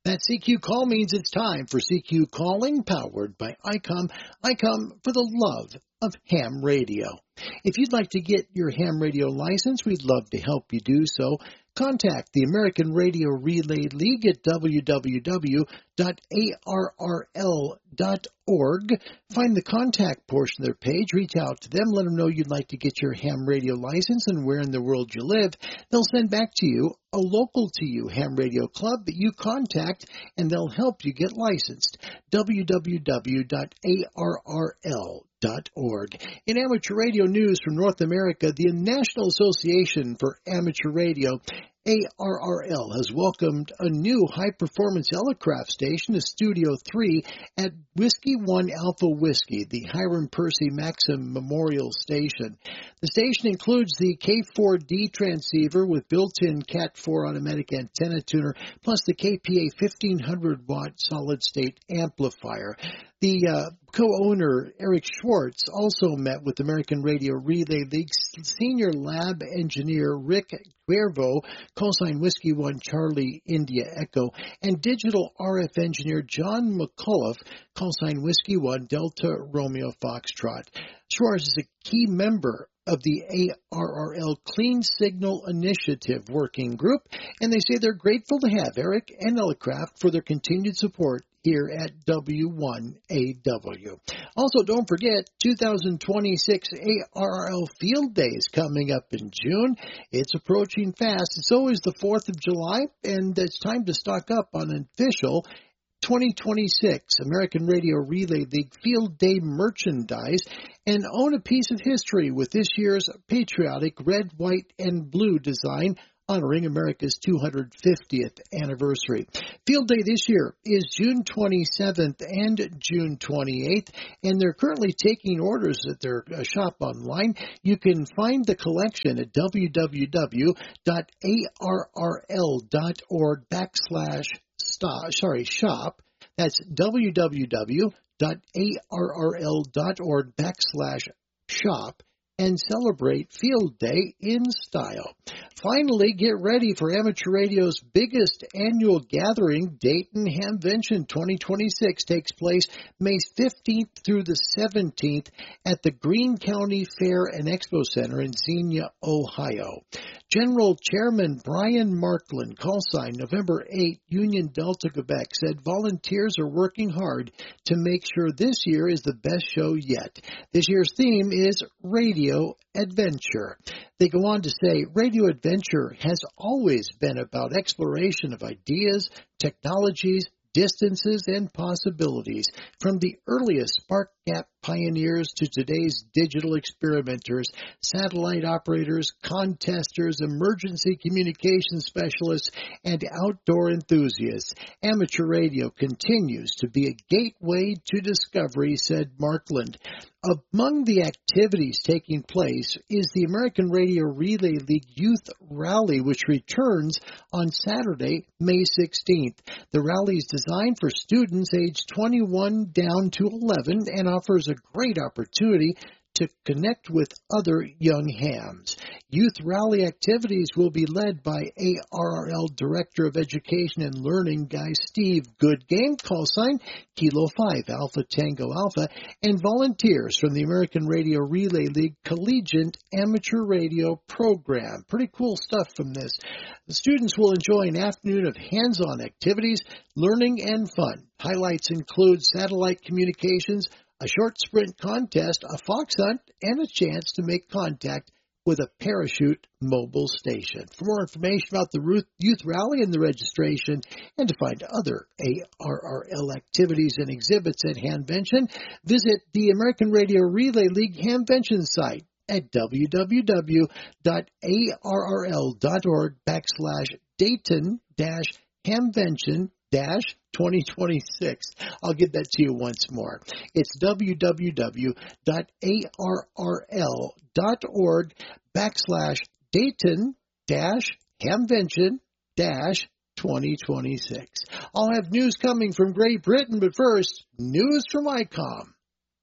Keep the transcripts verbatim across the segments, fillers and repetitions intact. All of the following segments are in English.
That C Q call means it's time for C Q Calling, powered by ICOM. ICOM for the love of ham radio. If you'd like to get your ham radio license, we'd love to help you do so. Contact the American Radio Relay League at w w w dot a r r l dot org. Find the contact portion of their page, reach out to them, let them know you'd like to get your ham radio license and where in the world you live. They'll send back to you a local to you ham radio club that you contact, and they'll help you get licensed. w w w dot a r r l dot org. In amateur radio news from North America, the National Association for Amateur Radio, A R R L, has welcomed a new high-performance Elecraft station to Studio three at Whiskey one Alpha Whiskey, the Hiram Percy Maxim Memorial Station. The station includes the K four D transceiver with built-in Cat four automatic antenna tuner, plus the K P A fifteen hundred watt solid-state amplifier. The uh, co-owner, Eric Schwartz, also met with American Radio Relay League's senior lab engineer, Rick Cuervo, callsign Whiskey one Charlie India Echo, and digital R F engineer John McCullough, callsign Whiskey one Delta Romeo Foxtrot. Schwartz is a key member of the A R R L Clean Signal Initiative Working Group, and they say they're grateful to have Eric and Elecraft for their continued support here at W one A W. Also, don't forget, two thousand twenty-six A R R L Field Day is coming up in June. It's approaching fast. It's always the fourth of July, and it's time to stock up on an official twenty twenty-six American Radio Relay League Field Day merchandise and own a piece of history with this year's patriotic red, white, and blue design honoring America's two hundred fiftieth anniversary. Field Day this year is June twenty-seventh and June twenty-eighth, and they're currently taking orders at their uh, shop online. You can find the collection at w w w dot a r r l dot org backslash stop, sorry, shop. That's w w w dot a r r l dot org backslash shop. And celebrate Field Day in style. Finally, get ready for amateur radio's biggest annual gathering. Dayton Hamvention twenty twenty-six takes place May fifteenth through the seventeenth at the Greene County Fair and Expo Center in Xenia, Ohio. General Chairman Brian Markland, callsign November eighth, Union Delta, Quebec, said volunteers are working hard to make sure this year is the best show yet. This year's theme is Radio Adventure. They go on to say, Radio Adventure has always been about exploration of ideas, technologies, distances, and possibilities, from the earliest spark gap pioneers to today's digital experimenters, satellite operators, contesters, emergency communication specialists, and outdoor enthusiasts. Amateur radio continues to be a gateway to discovery, said Markland. Among the activities taking place is the American Radio Relay League Youth Rally, which returns on Saturday, May sixteenth. The rally is designed for students aged twenty-one down to eleven and offers a great opportunity to connect with other young hams. Youth rally activities will be led by A R R L Director of Education and Learning, Guy Steve Goodgame, callsign Kilo five Alpha Tango Alpha, and volunteers from the American Radio Relay League Collegiate Amateur Radio Program. Pretty cool stuff from this. The students will enjoy an afternoon of hands-on activities, learning, and fun. Highlights include satellite communications, a short sprint contest, a fox hunt, and a chance to make contact with a parachute mobile station. For more information about the Youth Rally and the registration, and to find other A R R L activities and exhibits at Hamvention, visit the American Radio Relay League Hamvention site at w w w dot a r r l dot org backslash Dayton dash Hamvention dash twenty twenty-six. I'll give that to you once more. It's w w w dot a r r l dot org backslash Dayton dash Hamvention dash twenty twenty-six. I'll have news coming from Great Britain, but first, news from ICOM.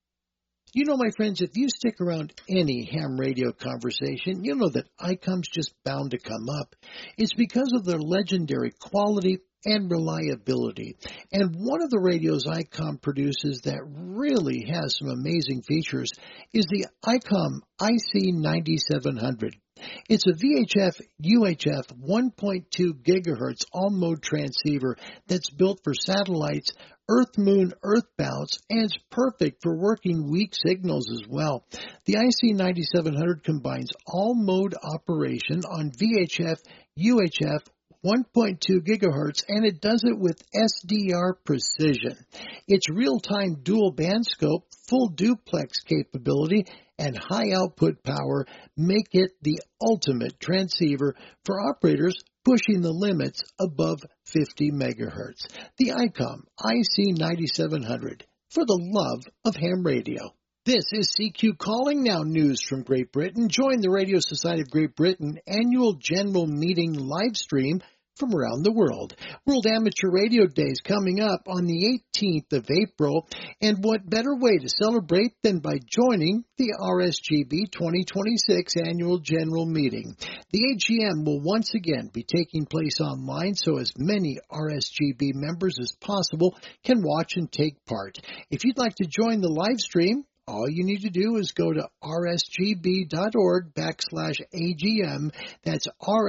You know, my friends, if you stick around any ham radio conversation, you know that ICOM's just bound to come up. It's because of their legendary quality, and reliability. And one of the radios ICOM produces that really has some amazing features is the ICOM I C ninety-seven hundred. It's a V H F U H F one point two gigahertz all-mode transceiver that's built for satellites, Earth-Moon, Earthbounds, and it's perfect for working weak signals as well. The I C ninety-seven hundred combines all-mode operation on V H F, U H F, one point two gigahertz, and it does it with S D R precision. Its real-time dual band scope, full duplex capability, and high output power make it the ultimate transceiver for operators pushing the limits above fifty megahertz. The ICOM I C ninety-seven hundred, for the love of ham radio. This is C Q Calling, now news from Great Britain. Join the Radio Society of Great Britain annual general meeting live stream from around the world. World Amateur Radio Day is coming up on the eighteenth of April, and what better way to celebrate than by joining the R S G B twenty twenty-six annual general meeting. The A G M will once again be taking place online, so as many R S G B members as possible can watch and take part. If you'd like to join the live stream, all you need to do is go to rsgb.org backslash AGM. That's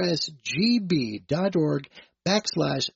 rsgb.org backslash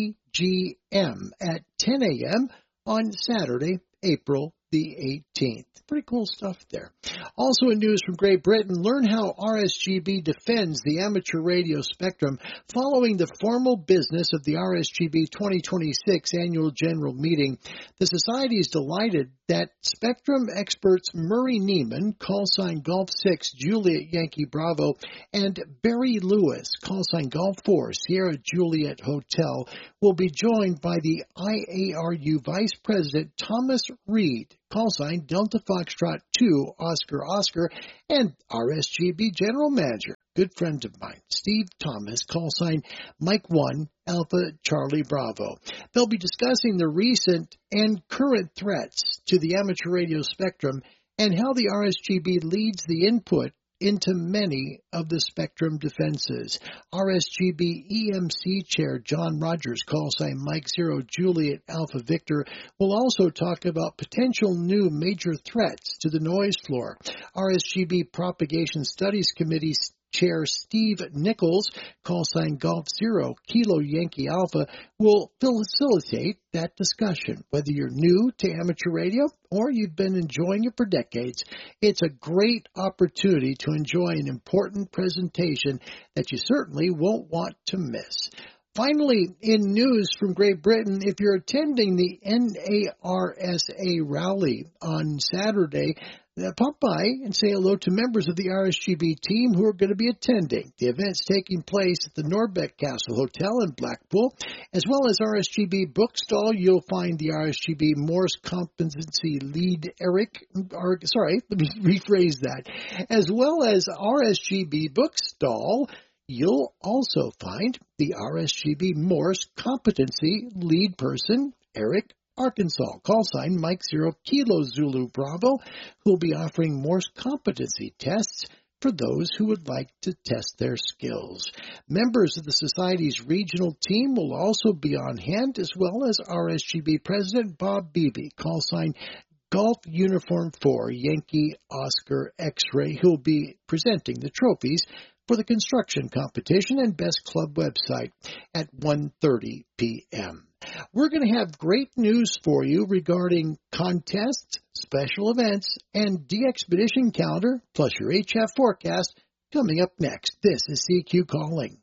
AGM at ten a.m. on Saturday, April the eighteenth. Pretty cool stuff there. Also in news from Great Britain, learn how R S G B defends the amateur radio spectrum following the formal business of the R S G B twenty twenty-six annual general meeting. The Society is delighted that spectrum experts Murray Neiman, call sign Golf six, Juliet Yankee Bravo, and Barry Lewis, call sign Golf four, Sierra Juliet Hotel, will be joined by the I A R U Vice President Thomas Reed, call sign Delta Foxtrot two, Oscar Oscar, and R S G B General Manager, good friend of mine, Steve Thomas, call sign Mike one, Alpha Charlie Bravo. They'll be discussing the recent and current threats to the amateur radio spectrum and how the R S G B leads the input into many of the spectrum defenses. R S G B E M C Chair John Rogers, call sign Mike Zero Juliet Alpha Victor, will also talk about potential new major threats to the noise floor. R S G B Propagation Studies Committee Chair Steve Nichols, call sign Golf Zero Kilo Yankee Alpha, will facilitate that discussion. Whether you're new to amateur radio or you've been enjoying it for decades, it's a great opportunity to enjoy an important presentation that you certainly won't want to miss. Finally, in news from Great Britain, if you're attending the N A R S A rally on Saturday, Uh, pop by and say hello to members of the R S G B team who are going to be attending. The event's taking place at the Norbeck Castle Hotel in Blackpool, as well as R S G B Bookstall. You'll find the R S G B Morse Competency Lead Eric, or, sorry, let me rephrase that, as well as R S G B Bookstall. You'll also find the R S G B Morse Competency Lead Person, Eric Arkansas, call sign Mike Zero Kilo Zulu Bravo, who will be offering Morse competency tests for those who would like to test their skills. Members of the Society's regional team will also be on hand, as well as R S G B President Bob Beebe, call sign Golf Uniform four Yankee Oscar X-Ray, who will be presenting the trophies for the construction competition and Best Club website at one thirty p.m. We're going to have great news for you regarding contests, special events, and de-expedition calendar, plus your H F forecast, coming up next. This is C Q Calling.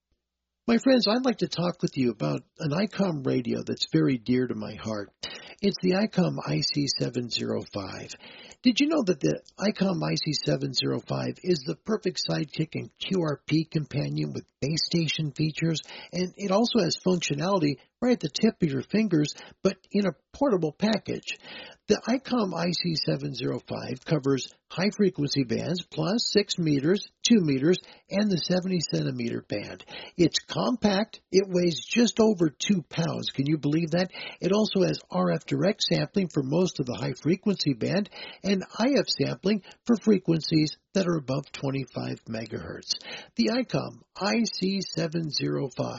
My friends, I'd like to talk with you about an ICOM radio that's very dear to my heart. It's the ICOM I C seven oh five. Did you know that the ICOM I C seven oh five is the perfect sidekick and Q R P companion with base station features, and it also has functionality right at the tip of your fingers, but in a portable package? The ICOM I C seven oh five covers high-frequency bands plus six meters, two meters, and the seventy centimeter band. It's compact. It weighs just over two pounds. Can you believe that? It also has R F direct sampling for most of the high-frequency band and I F sampling for frequencies that are above twenty-five megahertz. The ICOM I C seven oh five,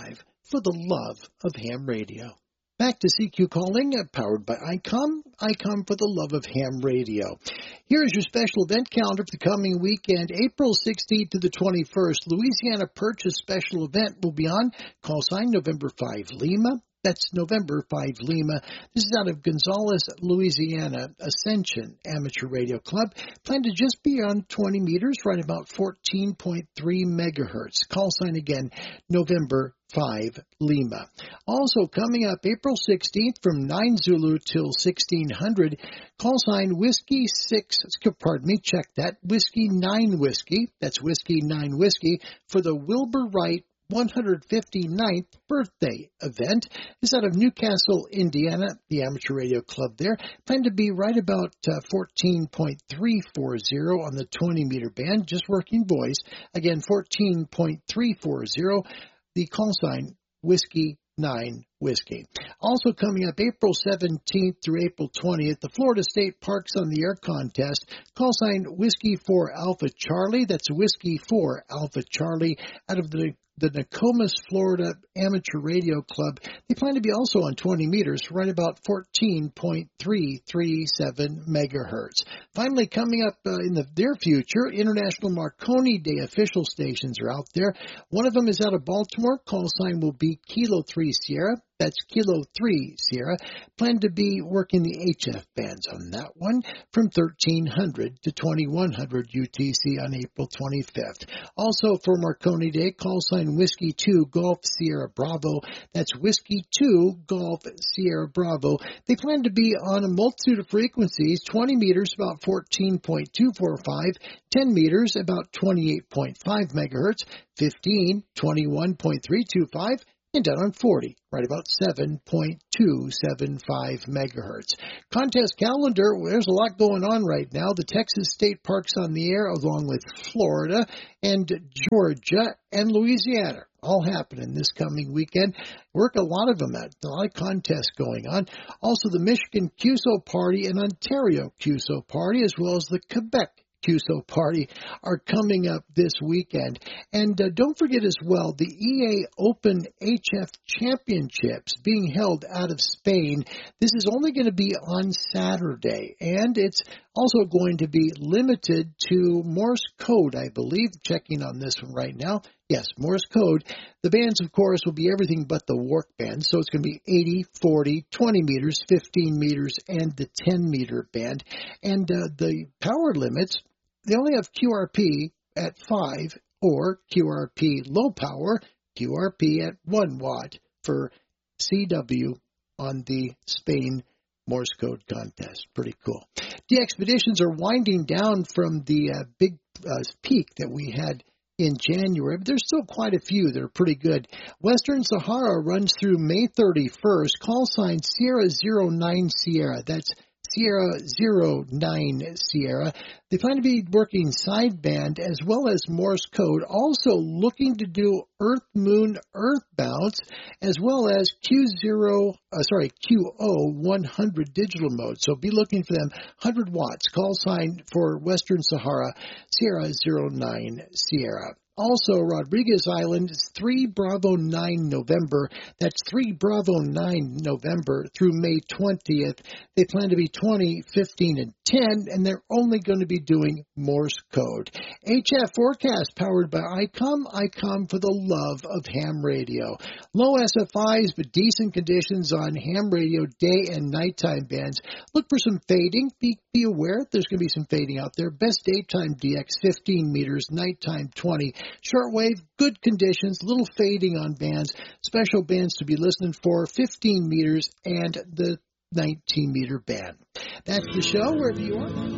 for the love of ham radio. Back to C Q Calling, uh, powered by ICOM. ICOM for the love of ham radio. Here's your special event calendar for the coming weekend, April sixteenth to the twenty-first. Louisiana Purchase special event will be on. Call sign November five Lima. That's November five Lima. This is out of Gonzales, Louisiana, Ascension Amateur Radio Club. Planned to just be on twenty meters, right about fourteen point three megahertz. Call sign again, November five Lima. Also coming up April sixteenth from nine Zulu till sixteen hundred, call sign Whiskey six, pardon me, check that, Whiskey nine Whiskey, that's Whiskey nine Whiskey, for the Wilbur Wright one hundred fifty-ninth birthday event. Is out of Newcastle, Indiana, the Amateur Radio Club there. Planned to be right about uh, fourteen point three four zero on the twenty meter band, just working boys. Again, fourteen point three four zero. The call sign, Whiskey nine Whiskey. Also coming up April seventeenth through April twentieth, the Florida State Parks on the Air contest. Call sign Whiskey four Alpha Charlie. That's Whiskey four Alpha Charlie out of the the Nokomis, Florida Amateur Radio Club. They plan to be also on twenty meters, right about fourteen point three three seven megahertz. Finally, coming up uh, in the near future, International Marconi Day official stations are out there. One of them is out of Baltimore. Call sign will be Kilo three Sierra. That's Kilo three Sierra. Plan to be working the H F bands on that one from thirteen hundred to twenty-one hundred U T C on April twenty-fifth. Also for Marconi Day, call sign Whiskey two Golf Sierra Bravo. That's Whiskey two Golf Sierra Bravo. They plan to be on a multitude of frequencies, twenty meters, about fourteen point two four five, ten meters, about twenty-eight point five megahertz, fifteen, twenty-one point three two five, and down on forty, right about seven point two seven five megahertz. Contest calendar, there's a lot going on right now. The Texas State Parks on the Air, along with Florida and Georgia and Louisiana, all happening this coming weekend. Work a lot of them at, a lot of contests going on. Also the Michigan Q S O Party and Ontario Q S O Party, as well as the Quebec Q S O Party are coming up this weekend. And uh, don't forget as well, the E A Open H F Championships being held out of Spain. This is only going to be on Saturday, and it's also going to be limited to Morse code, I believe. Checking on this one right now. Yes, Morse code. The bands, of course, will be everything but the WARC band. So it's going to be eighty, forty, twenty meters, fifteen meters, and the ten meter band. And uh, the power limits, they only have Q R P at five or Q R P low power, Q R P at one watt for C W on the Spain Morse code contest. Pretty cool. The expeditions are winding down from the uh, big uh, peak that we had in January, but there's still quite a few that are pretty good. Western Sahara runs through May thirty-first. Call sign Sierra zero nine Sierra. That's Sierra zero nine Sierra. They plan to be working sideband as well as Morse code, also looking to do Earth Moon Earth bounce as well as Q zero, uh, sorry, Q O one hundred digital mode. So be looking for them. one hundred watts. Call sign for Western Sahara, Sierra zero nine Sierra. Also, Rodriguez Island, three Bravo nine November. That's three Bravo nine November through May twentieth. They plan to be twenty, fifteen, and ten, and they're only going to be doing Morse code. H F forecast powered by ICOM. ICOM for the love of ham radio. Low S F Is, but decent conditions on ham radio day and nighttime bands. Look for some fading. Be, be aware there's going to be some fading out there. Best daytime D X, fifteen meters, nighttime twenty. Shortwave, good conditions, little fading on bands. Special bands to be listening for, fifteen meters and the nineteen meter band. That's the show, wherever you are.